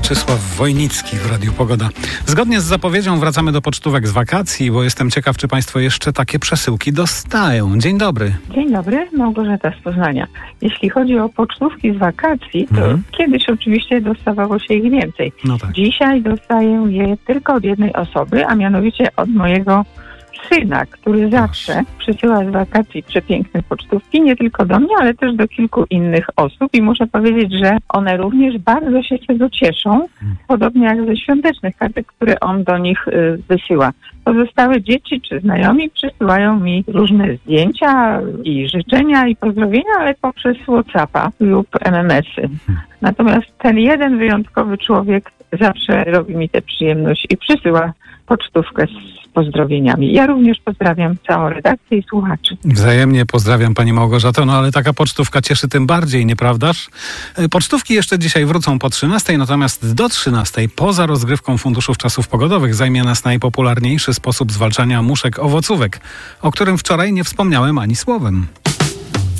Mieczysław Wojnicki w Radiu Pogoda. Zgodnie z zapowiedzią wracamy do pocztówek z wakacji, bo jestem ciekaw, czy Państwo jeszcze takie przesyłki dostają. Dzień dobry. Dzień dobry, Małgorzata z Poznania. Jeśli chodzi o pocztówki z wakacji, to kiedyś oczywiście dostawało się ich więcej. No tak. Dzisiaj dostaję je tylko od jednej osoby, a mianowicie od mojego syna, który zawsze przysyła z wakacji przepiękne pocztówki, nie tylko do mnie, ale też do kilku innych osób i muszę powiedzieć, że one również bardzo się z tego cieszą, podobnie jak ze świątecznych kartek, które on do nich wysyła. Pozostałe dzieci czy znajomi przysyłają mi różne zdjęcia i życzenia i pozdrowienia, ale poprzez WhatsAppa lub MMS-y. Natomiast ten jeden wyjątkowy człowiek zawsze robi mi tę przyjemność i przysyła pocztówkę z pozdrowieniami. Ja również pozdrawiam całą redakcję i słuchaczy. Wzajemnie pozdrawiam Pani Małgorzato, no ale taka pocztówka cieszy tym bardziej, nieprawdaż? Pocztówki jeszcze dzisiaj wrócą po 13, natomiast do 13 poza rozgrywką funduszów czasów pogodowych zajmie nas najpopularniejszy sposób zwalczania muszek owocówek, o którym wczoraj nie wspomniałem ani słowem.